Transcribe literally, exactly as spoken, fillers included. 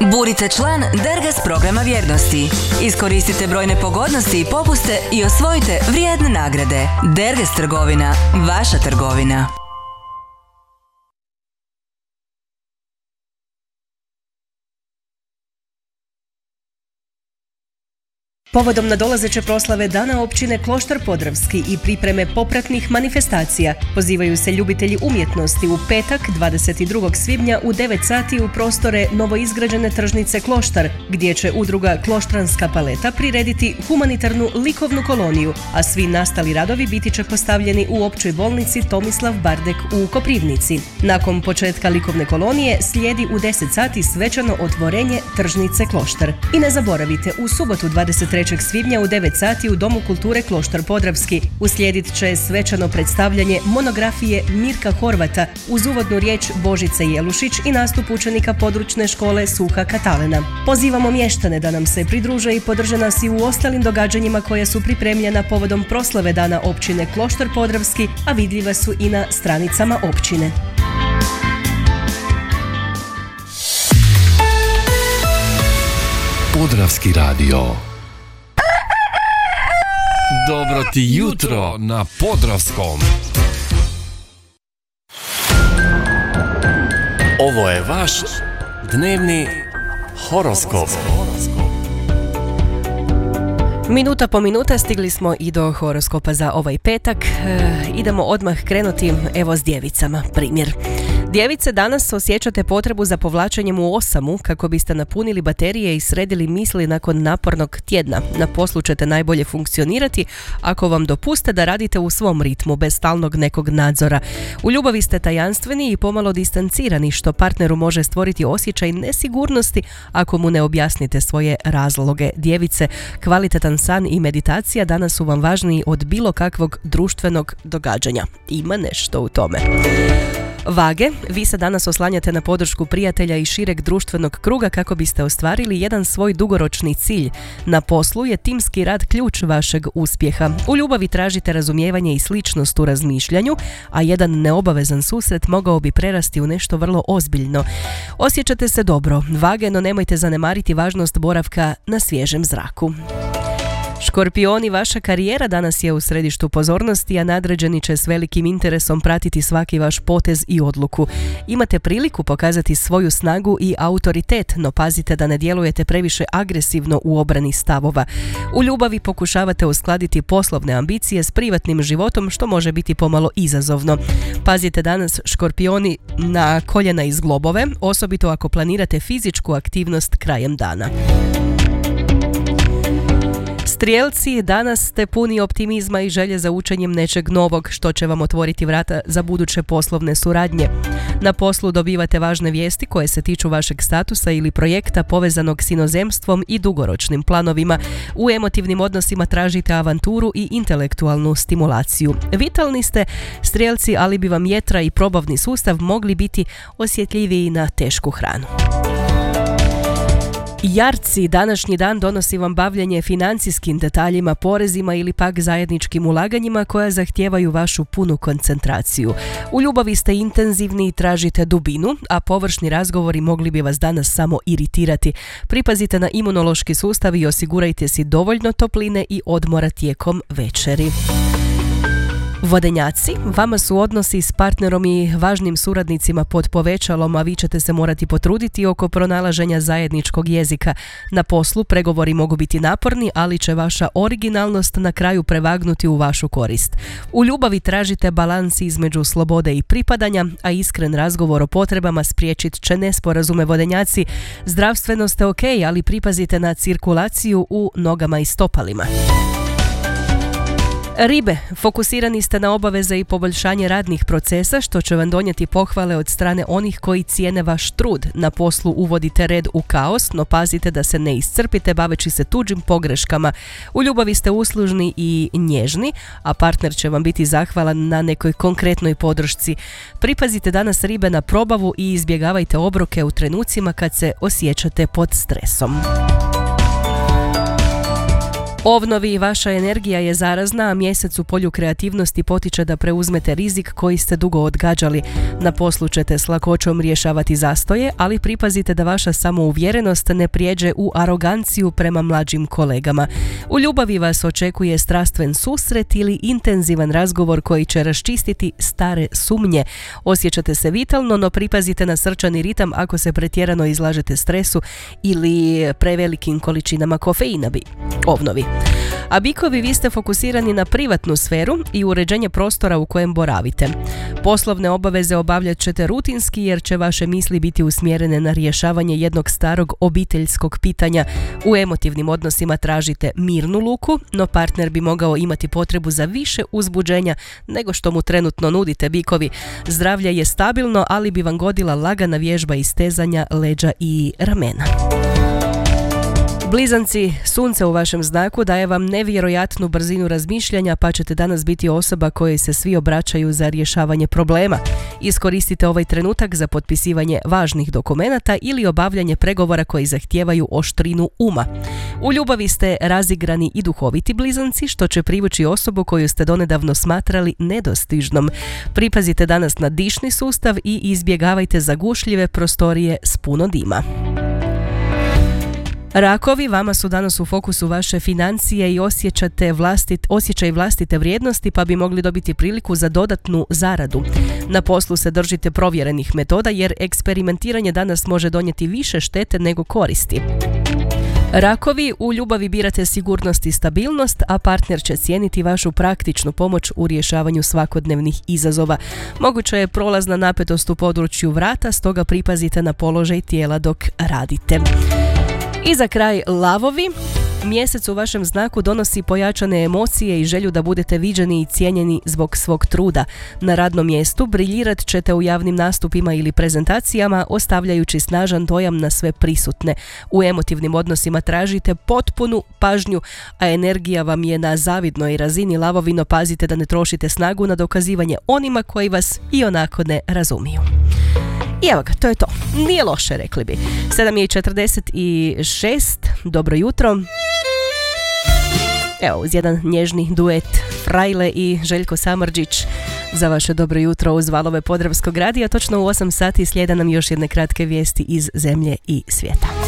Budite član Dergas programa vjernosti. Iskoristite brojne pogodnosti i popuste i osvojite vrijedne nagrade. Dergas trgovina, vaša trgovina. Povodom nadolazeće proslave Dana općine Kloštar Podravski i pripreme popratnih manifestacija pozivaju se ljubitelji umjetnosti u petak dvadeset drugog svibnja u devet sati u prostore novoizgrađene tržnice Kloštar, gdje će udruga Kloštranska paleta prirediti humanitarnu likovnu koloniju, a svi nastali radovi biti će postavljeni u općoj bolnici Tomislav Bardek u Koprivnici. Nakon početka likovne kolonije slijedi u deset sati svečano otvorenje tržnice Kloštar. I ne zaboravite, u subotu dvadeset trećeg svibnja u devet sati u Domu kulture Kloštar Podravski uslijedit će svečano predstavljanje monografije Mirka Horvata uz uvodnu riječ Božice Jelušić i nastup učenika područne škole Suha Katalena. Pozivamo mještane da nam se pridruže i podrže nas i u ostalim događanjima koja su pripremljena povodom proslave Dana općine Kloštar Podravski, a vidljiva su i na stranicama općine. Podravski radio. Dobro ti jutro na Podravskom. Ovo je vaš dnevni horoskop. Minuta po minuta stigli smo i do horoskopa za ovaj petak. E, idemo odmah krenuti evo s djevicama. Primjer. Djevice, danas osjećate potrebu za povlačenjem u osamu kako biste napunili baterije i sredili misli nakon napornog tjedna. Na poslu ćete najbolje funkcionirati ako vam dopuste da radite u svom ritmu, bez stalnog nekog nadzora. U ljubavi ste tajanstveni i pomalo distancirani, što partneru može stvoriti osjećaj nesigurnosti ako mu ne objasnite svoje razloge. Djevice, kvalitetan san i meditacija danas su vam važniji od bilo kakvog društvenog događanja. Ima nešto u tome. Vage, vi se danas oslanjate na podršku prijatelja i šireg društvenog kruga kako biste ostvarili jedan svoj dugoročni cilj. Na poslu je timski rad ključ vašeg uspjeha. U ljubavi tražite razumijevanje i sličnost u razmišljanju, a jedan neobavezan susret mogao bi prerasti u nešto vrlo ozbiljno. Osjećate se dobro, Vage, no nemojte zanemariti važnost boravka na svježem zraku. Škorpioni, vaša karijera danas je u središtu pozornosti, a nadređeni će s velikim interesom pratiti svaki vaš potez i odluku. Imate priliku pokazati svoju snagu i autoritet, no pazite da ne djelujete previše agresivno u obrani stavova. U ljubavi pokušavate uskladiti poslovne ambicije s privatnim životom, što može biti pomalo izazovno. Pazite danas, Škorpioni, na koljena i zglobove, osobito ako planirate fizičku aktivnost krajem dana. Strijelci, danas ste puni optimizma i želje za učenjem nečeg novog, što će vam otvoriti vrata za buduće poslovne suradnje. Na poslu dobivate važne vijesti koje se tiču vašeg statusa ili projekta povezanog s inozemstvom i dugoročnim planovima. U emotivnim odnosima tražite avanturu i intelektualnu stimulaciju. Vitalni ste, strijelci, ali bi vam jetra i probavni sustav mogli biti osjetljiviji na tešku hranu. Jarci, današnji dan donosi vam bavljenje financijskim detaljima, porezima ili pak zajedničkim ulaganjima koja zahtijevaju vašu punu koncentraciju. U ljubavi ste intenzivni i tražite dubinu, a površni razgovori mogli bi vas danas samo iritirati. Pripazite na imunološki sustav i osigurajte si dovoljno topline i odmora tijekom večeri. Vodenjaci, vama su odnosi s partnerom i važnim suradnicima pod povećalom, a vi ćete se morati potruditi oko pronalaženja zajedničkog jezika. Na poslu pregovori mogu biti naporni, ali će vaša originalnost na kraju prevagnuti u vašu korist. U ljubavi tražite balans između slobode i pripadanja, a iskren razgovor o potrebama spriječit će nesporazume. Vodenjaci, zdravstveno ste ok, ali pripazite na cirkulaciju u nogama i stopalima. Ribe, fokusirani ste na obaveze i poboljšanje radnih procesa, što će vam donijeti pohvale od strane onih koji cijene vaš trud. Na poslu uvodite red u kaos, no pazite da se ne iscrpite baveći se tuđim pogreškama. U ljubavi ste uslužni i nježni, a partner će vam biti zahvalan na nekoj konkretnoj podršci. Pripazite danas, ribe, na probavu i izbjegavajte obroke u trenucima kad se osjećate pod stresom. Ovnovi, vaša energija je zarazna, a mjesec u polju kreativnosti potiče da preuzmete rizik koji ste dugo odgađali. Na poslu ćete s lakoćom rješavati zastoje, ali pripazite da vaša samouvjerenost ne prijeđe u aroganciju prema mlađim kolegama. U ljubavi vas očekuje strastven susret ili intenzivan razgovor koji će raščistiti stare sumnje. Osjećate se vitalno, no pripazite na srčani ritam ako se pretjerano izlažete stresu ili prevelikim količinama kofeina. Bi Ovnovi. A bikovi, vi ste fokusirani na privatnu sferu i uređenje prostora u kojem boravite. Poslovne obaveze obavljat ćete rutinski jer će vaše misli biti usmjerene na rješavanje jednog starog obiteljskog pitanja. U emotivnim odnosima tražite mirnu luku, no partner bi mogao imati potrebu za više uzbuđenja nego što mu trenutno nudite, bikovi. Zdravlje je stabilno, ali bi vam godila lagana vježba istezanja leđa i ramena. Blizanci, sunce u vašem znaku daje vam nevjerojatnu brzinu razmišljanja, pa ćete danas biti osoba kojoj se svi obraćaju za rješavanje problema. Iskoristite ovaj trenutak za potpisivanje važnih dokumenata ili obavljanje pregovora koji zahtijevaju oštrinu uma. U ljubavi ste razigrani i duhoviti, blizanci, što će privući osobu koju ste donedavno smatrali nedostižnom. Pripazite danas na dišni sustav i izbjegavajte zagušljive prostorije s puno dima. Rakovi, vama su danas u fokusu vaše financije i osjećate vlastit, osjećaj vlastite vrijednosti, pa bi mogli dobiti priliku za dodatnu zaradu. Na poslu se držite provjerenih metoda jer eksperimentiranje danas može donijeti više štete nego koristi. Rakovi, u ljubavi birate sigurnost i stabilnost, a partner će cijeniti vašu praktičnu pomoć u rješavanju svakodnevnih izazova. Moguća je prolazna napetost u području vrata, stoga pripazite na položaj tijela dok radite. I za kraj, lavovi, mjesec u vašem znaku donosi pojačane emocije i želju da budete viđeni i cijenjeni zbog svog truda. Na radnom mjestu briljirat ćete u javnim nastupima ili prezentacijama, ostavljajući snažan dojam na sve prisutne. U emotivnim odnosima tražite potpunu pažnju, a energija vam je na zavidnoj razini, lavovi, no pazite da ne trošite snagu na dokazivanje onima koji vas i onako ne razumiju. I evo ga, to je to. Nije loše, rekli bi. sedam je i četrdeset šest. Dobro jutro. Evo, uz jedan nježni duet Frajle i Željko Samardžić za vaše dobro jutro uz valove Podravskog radija. Točno u osam sati slijeda nam još jedne kratke vijesti iz zemlje i svijeta.